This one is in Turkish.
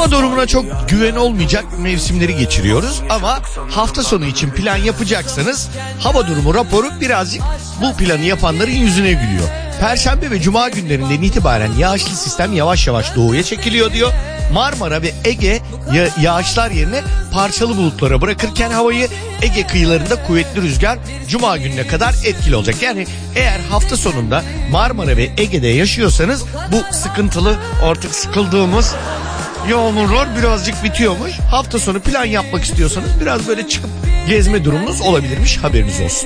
Hava durumuna çok güven olmayacak mevsimleri geçiriyoruz ama hafta sonu için plan yapacaksanız hava durumu raporu birazcık bu planı yapanların yüzüne gülüyor. Perşembe ve Cuma günlerinden itibaren yağışlı sistem yavaş yavaş doğuya çekiliyor diyor. Marmara ve Ege yağışlar yerine parçalı bulutlara bırakırken havayı Ege kıyılarında kuvvetli rüzgar Cuma gününe kadar etkili olacak. Yani eğer hafta sonunda Marmara ve Ege'de yaşıyorsanız bu sıkıntılı artık sıkıldığımız yağmurlar birazcık bitiyormuş. Hafta sonu plan yapmak istiyorsanız biraz böyle çıkıp gezme durumunuz olabilirmiş, haberiniz olsun.